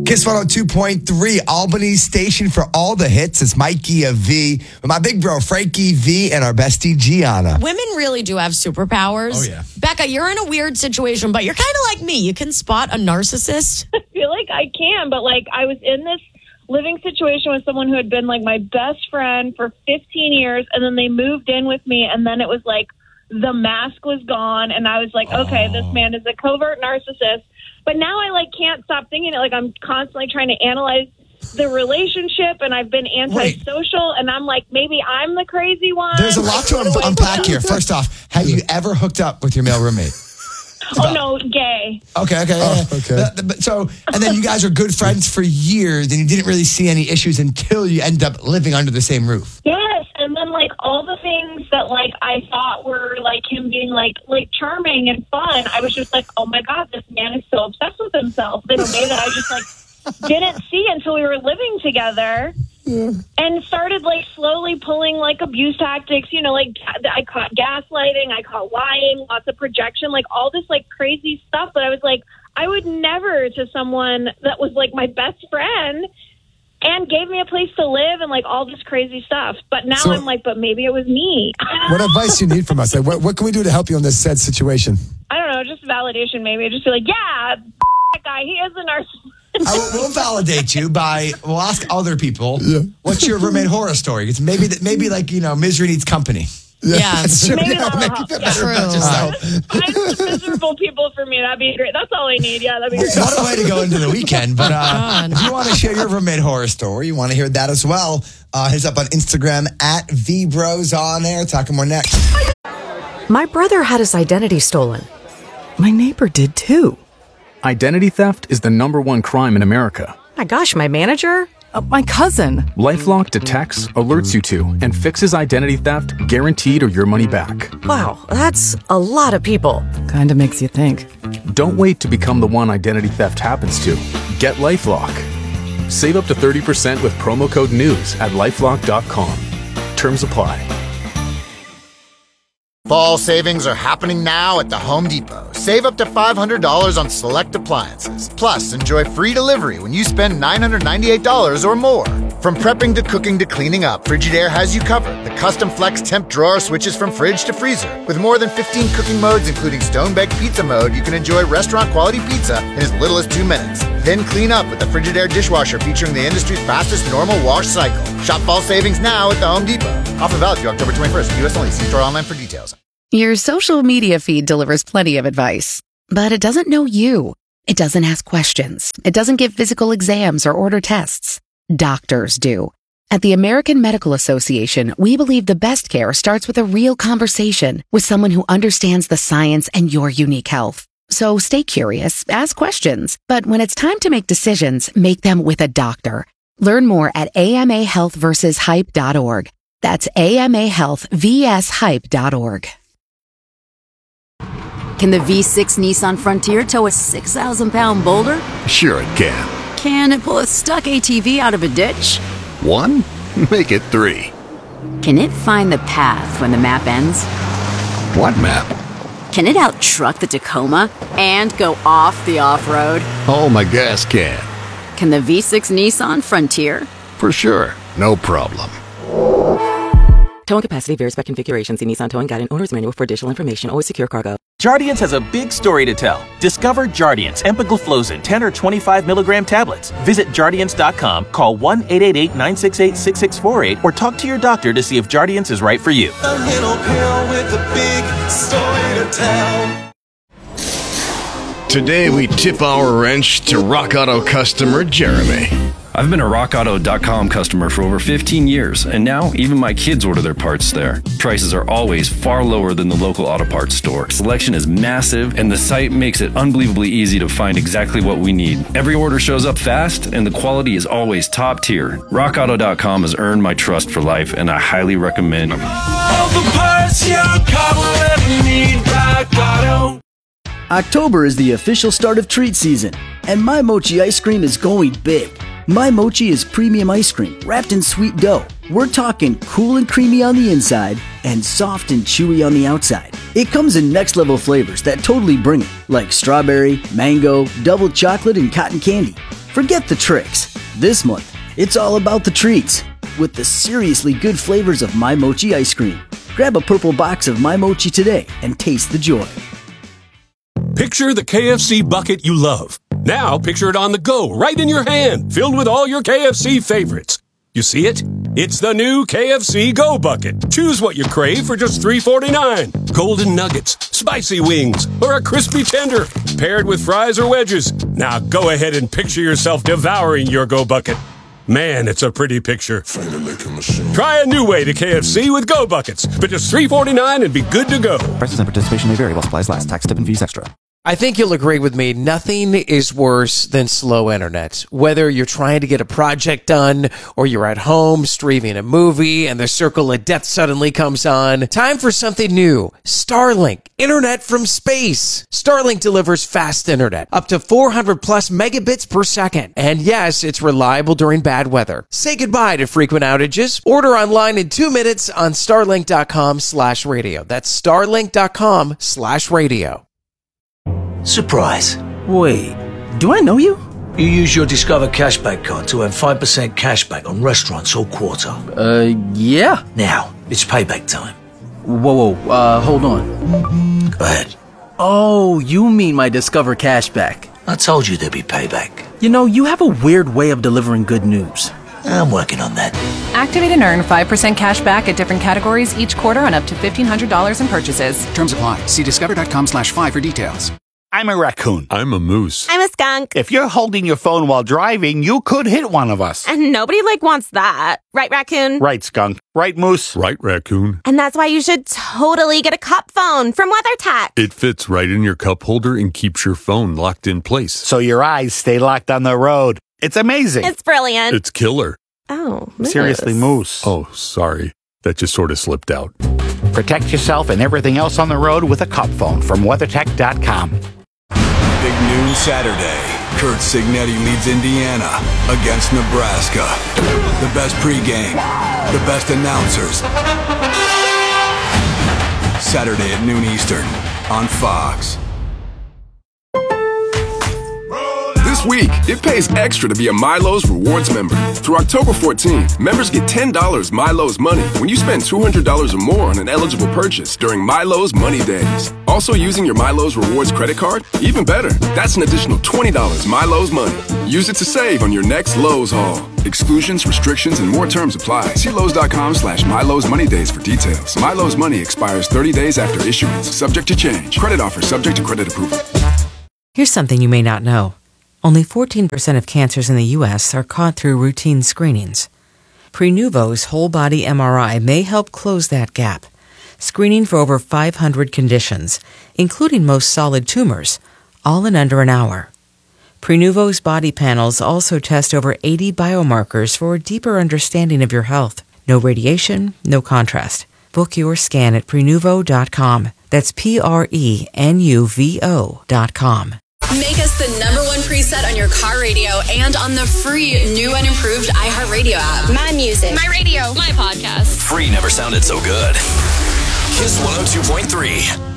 Kiss 102.3, Albany's station for all the hits. It's Mikey of V with my big bro, Frankie V, and our bestie, Gianna. Women really do have superpowers. Oh, yeah. Becca, you're in a weird situation, but you're kind of like me. You can spot a narcissist. I feel like I can, but like I was in this living situation with someone who had been like my best friend for 15 years, and then they moved in with me, and then it was like the mask was gone, and I was like, okay, this man is a covert narcissist. But now I like can't stop thinking it. Like I'm constantly trying to analyze the relationship, and I've been antisocial, and I'm like, maybe I'm the crazy one. There's a lot to unpack here. First off, have you ever hooked up with your male roommate? Oh, no, gay. Okay. So, and then you guys are good friends for years, and you didn't really see any issues until you end up living under the same roof. Yes, and then like all the things that like I thought were like him being like charming and fun, I was just like, oh my God, this man is so obsessed with himself in a way that I just like didn't see until we were living together. Yeah. And started like slowly pulling like abuse tactics, you know, like I caught gaslighting, I caught lying, lots of projection, like all this like crazy stuff that I was like, I would never to someone that was like my best friend and gave me a place to live and like all this crazy stuff. But now I'm like, but maybe it was me. What advice do you need from us? Like, what can we do to help you in this said situation? I don't know, just validation maybe. Just be like, yeah, that guy, he is a narcissist. We'll validate you we'll ask other people, what's your roommate horror story? It's maybe like, you know, misery needs company. Yeah. Maybe that'll help. Find some miserable people for me. That'd be great. That's all I need. Yeah, that'd be great. What a way to go into the weekend. But if you want to share your roommate horror story, you want to hear that as well, hit us up on Instagram at VBrosOnAir. Talking more next. My brother had his identity stolen. My neighbor did too. Identity theft is the #1 crime in America. My gosh, my manager? My cousin. LifeLock detects, alerts you to, and fixes identity theft guaranteed or your money back. Wow, that's a lot of people. Kinda makes you think. Don't wait to become the one identity theft happens to. Get LifeLock. Save up to 30% with promo code NEWS at LifeLock.com. Terms apply. Fall savings are happening now at the Home Depot. Save up to $500 on select appliances. Plus, enjoy free delivery when you spend $998 or more. From prepping to cooking to cleaning up, Frigidaire has you covered. The custom flex temp drawer switches from fridge to freezer. With more than 15 cooking modes, including stone-baked pizza mode, you can enjoy restaurant-quality pizza in as little as 2 minutes. Then clean up with the Frigidaire dishwasher featuring the industry's fastest normal wash cycle. Shop fall savings now at the Home Depot. Offer valid through October 21st. U.S. only. See store online for details. Your social media feed delivers plenty of advice, but it doesn't know you. It doesn't ask questions. It doesn't give physical exams or order tests. Doctors do. At the American Medical Association, we believe the best care starts with a real conversation with someone who understands the science and your unique health. So stay curious, ask questions, but when it's time to make decisions, make them with a doctor. Learn more at amahealthversushype.org. That's amahealthvshype.org. Can the V6 Nissan Frontier tow a 6,000-pound boulder? Sure it can. Can it pull a stuck ATV out of a ditch? 1? Make it 3. Can it find the path when the map ends? What map? Can it out-truck the Tacoma and go off the off-road? Oh, my gas can. Can the V6 Nissan Frontier? For sure. No problem. Towing capacity varies by configuration. See Nissan Towing Guide and Owner's Manual for additional information. Always secure cargo. Jardiance has a big story to tell. Discover Jardiance empagliflozin 10 or 25 milligram tablets. Visit Jardiance.com, call 1-888-968-6648, or talk to your doctor to see if Jardiance is right for you. A little pill with a big story to tell. Today we tip our wrench to Rock Auto customer Jeremy. I've been a RockAuto.com customer for over 15 years, and now even my kids order their parts there. Prices are always far lower than the local auto parts store. Selection is massive, and the site makes it unbelievably easy to find exactly what we need. Every order shows up fast, and the quality is always top tier. RockAuto.com has earned my trust for life, and I highly recommend them. All the parts your car will ever need, Rock Auto. October is the official start of treat season, and My Mochi ice cream is going big. My Mochi is premium ice cream wrapped in sweet dough. We're talking cool and creamy on the inside and soft and chewy on the outside. It comes in next level flavors that totally bring it, like strawberry, mango, double chocolate, and cotton candy. Forget the tricks. This month, it's all about the treats with the seriously good flavors of My Mochi ice cream. Grab a purple box of My Mochi today and taste the joy. Picture the KFC bucket you love. Now picture it on the go, right in your hand, filled with all your KFC favorites. You see it? It's the new KFC Go Bucket. Choose what you crave for just $3.49. Golden nuggets, spicy wings, or a crispy tender, paired with fries or wedges. Now go ahead and picture yourself devouring your Go Bucket. Man, it's a pretty picture. Try a new way to KFC with Go Buckets for just $3.49 and be good to go. Prices and participation may vary while supplies last. Tax, tip, and fees extra. I think you'll agree with me. Nothing is worse than slow internet. Whether you're trying to get a project done or you're at home streaming a movie and the circle of death suddenly comes on. Time for something new. Starlink. Internet from space. Starlink delivers fast internet. Up to 400 plus megabits per second. And yes, it's reliable during bad weather. Say goodbye to frequent outages. Order online in 2 minutes on starlink.com/radio. That's starlink.com/radio. Surprise. Wait, do I know you? You use your Discover Cashback card to earn 5% cashback on restaurants all quarter. Yeah. Now, it's payback time. Whoa, hold on. Go ahead. Oh, you mean my Discover Cashback. I told you there'd be payback. You know, you have a weird way of delivering good news. I'm working on that. Activate and earn 5% cash back at different categories each quarter on up to $1,500 in purchases. Terms apply. See discover.com/5 for details. I'm a raccoon. I'm a moose. I'm a skunk. If you're holding your phone while driving, you could hit one of us. And nobody wants that. Right, raccoon? Right, skunk. Right, moose? Right, raccoon. And that's why you should totally get a cup phone from WeatherTech. It fits right in your cup holder and keeps your phone locked in place. So your eyes stay locked on the road. It's amazing. It's brilliant. It's killer. Oh, moose. Seriously, moose. Oh, sorry. That just sort of slipped out. Protect yourself and everything else on the road with a cup phone from WeatherTech.com. Big noon Saturday. Kurt Signetti leads Indiana against Nebraska. The best pregame, the best announcers. Saturday at noon Eastern on Fox. This week, it pays extra to be a Milo's Rewards member. Through October 14th, members get $10 Milo's Money when you spend $200 or more on an eligible purchase during Milo's Money Days. Also using your Milo's Rewards credit card? Even better, that's an additional $20 Milo's Money. Use it to save on your next Lowe's haul. Exclusions, restrictions, and more terms apply. See Lowe's.com/Milo's Money Days for details. Milo's Money expires 30 days after issuance, subject to change. Credit offer subject to credit approval. Here's something you may not know. Only 14% of cancers in the U.S. are caught through routine screenings. Prenuvo's whole-body MRI may help close that gap, screening for over 500 conditions, including most solid tumors, all in under an hour. Prenuvo's body panels also test over 80 biomarkers for a deeper understanding of your health. No radiation, no contrast. Book your scan at Prenuvo.com. That's Prenuvo.com. Make us the #1 preset on your car radio and on the free new and improved iHeartRadio app. My music. My radio. My podcast. Free never sounded so good. Kiss 102.3.